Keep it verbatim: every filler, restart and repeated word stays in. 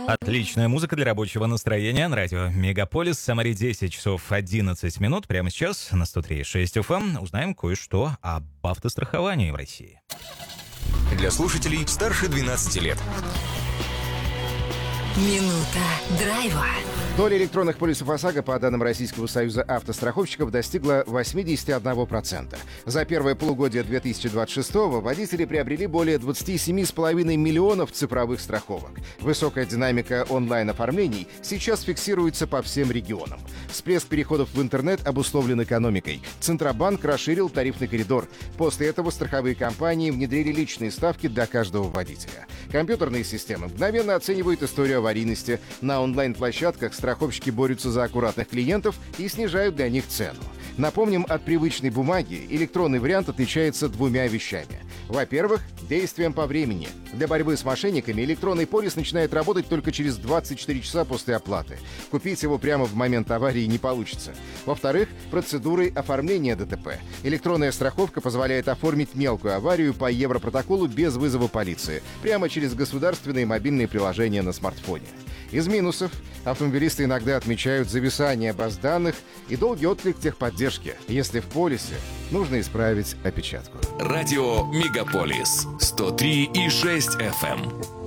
Отличная музыка для рабочего настроения на радио Мегаполис. Самаре десять часов одиннадцать минут. Прямо сейчас на сто три и шесть эф эм узнаем кое-что об автостраховании в России. Для слушателей старше двенадцати лет. Минута драйва. Доля электронных полисов ОСАГО, по данным Российского союза автостраховщиков, достигла восемьдесят один процент. За первое полугодие две тысячи двадцать шестого водители приобрели более двадцать семь с половиной миллионов цифровых страховок. Высокая динамика онлайн-оформлений сейчас фиксируется по всем регионам. Всплеск переходов в интернет обусловлен экономикой. Центробанк расширил тарифный коридор. После этого страховые компании внедрили личные ставки для каждого водителя. Компьютерные системы мгновенно оценивают историю аварийности. На онлайн-площадках страховщики борются за аккуратных клиентов и снижают для них цену. Напомним, от привычной бумаги электронный вариант отличается двумя вещами. Во-первых, действием по времени. Для борьбы с мошенниками электронный полис начинает работать только через двадцать четыре часа после оплаты. Купить его прямо в момент аварии не получится. Во-вторых, процедурой оформления ДТП. Электронная страховка позволяет оформить мелкую аварию по Европротоколу без вызова полиции, прямо через государственные мобильные приложения на смартфоне. Из минусов автомобилисты иногда отмечают зависание баз данных и долгий отклик техподдержки. Если в полисе, нужно исправить опечатку. Радио Мегаполис сто три и шесть эф эм.